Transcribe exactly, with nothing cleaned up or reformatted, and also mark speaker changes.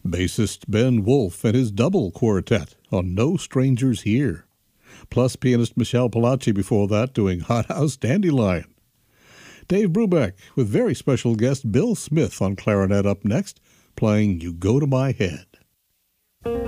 Speaker 1: Bassist Ben Wolf and his double quartet on No Strangers Here. Plus pianist Michelle Palacci before that doing Hot House Dandelion. Dave Brubeck with very special guest Bill Smith on clarinet up next, playing You Go to My Head.